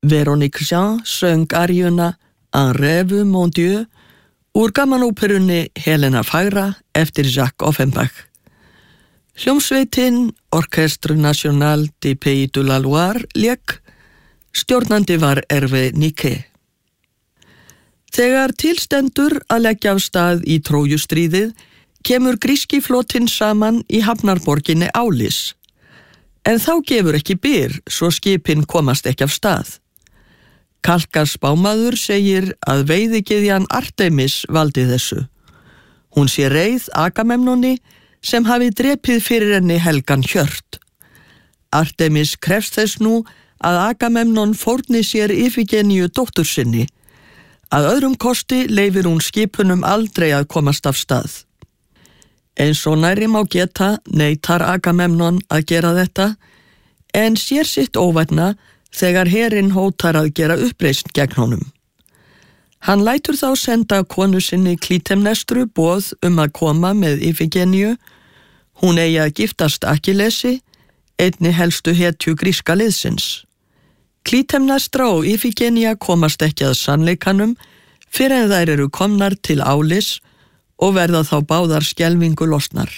Véronique Jean söng aríuna Un rêve mon Dieu úr gamanóperunni Helena fagra eftir Jacques Offenbach. Hljómsveitin Orchestre National du Pays de la Loire lék, stjórnandi var Hervé Niquet. Þegar tilstendur að leggja af stað í Trójustríðið kemur gríski flotinn saman í hafnarborginni Ális. En þá gefur ekki byr svo skipin komast ekki af stað. Kalkas spámaður segir að veiðigyðjan Artemis valdi þessu. Hún sé reið Agamemnoni sem hafi drepið fyrir henni helgan hjört. Artemis krefst þess nú að Agamemnon fórni sér Ifigeniu dóttur sinni. Að öðrum kosti leyfir hún skipunum aldrei að komast af stað. Eins og nærri má geta neitar Agamemnon að gera þetta, en sér sitt óvænna þegar herinn hótar að gera uppreisn gegn honum. Hann lætur þá senda konu sinni Klítemnestru boð að koma með Ifigeniu. Hún eigi að giftast Akkillesi, einni helstu hetju gríska liðsins. Klítemnestra og Ifigenia komast ekki að sannleikanum fyrr en þær eru komnar til Ális og verða þá báðar skelfingu lostnar.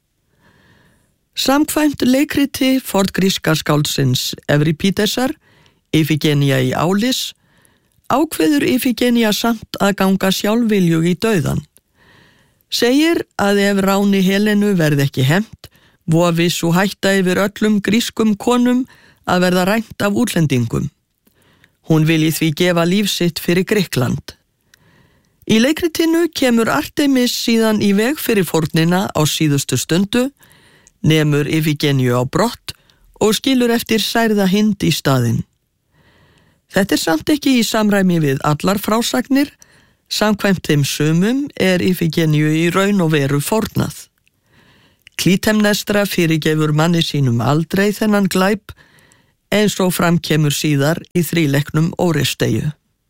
Samkvæmt leikriti forngríska skáldsins Evripídesar, Ifigenia í Ális, ákveður Ifigenia samt að ganga sjálfviljug í dauðan. Segir að ef ráni Helenu verði ekki hefnt, vofi sú hætta yfir öllum grískum konum að verða rænt af útlendingum. Hún vilji því gefa líf sitt fyrir Grikkland. Í leikritinu kemur Artemis síðan í veg fyrir fórnina á síðustu stundu, nemur Ifigeniu á brott og skilur eftir særða hind í staðinn. Þetta samt ekki í samræmi við allar frásagnir, samkvæmt þeim sumum Ifigeniu í raun og veru fórnað. Klítemnestra fyrirgefur manni sínum aldrei þennan glæp, eins og framkemur síðar í þríleiknum Órestegju.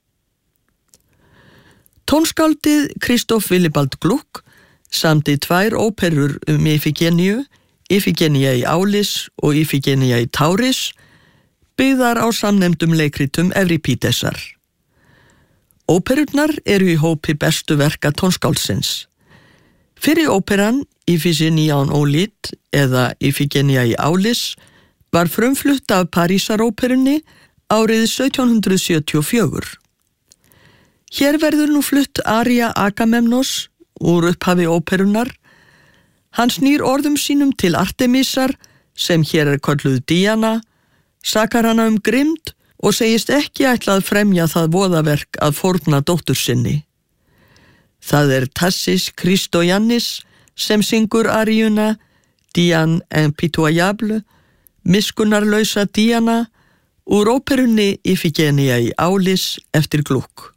Tónskáldið Christoph Willibald Gluck samdi 2 óperur Ifigeniu, Ifigenia í Ális og Ifigenia í Tauris, byggðar á samnefndum leikritum Evripídesar. Óperurnar eru í hópi bestu verka tónskáldsins. Fyrri óperan, Ifigenia en Aulide eða Ifigenia í Ális, var frumflutt af Parísaróperunni árið 1774. Hér verður nú flutt aría Agamemnos úr upphafi óperunar. Hann snýr orðum sínum til Artemisar, sem hér kölluð Díana, sakar hana grimmd og segist ekki ætla að fremja það voðaverk að fórna dóttur sinni. Það Tassis Christoyannis sem syngur aríuna Diane impitoyable, miskunnarlausa Díana, úr óperunni Ifigenia í Ális eftir Gluck.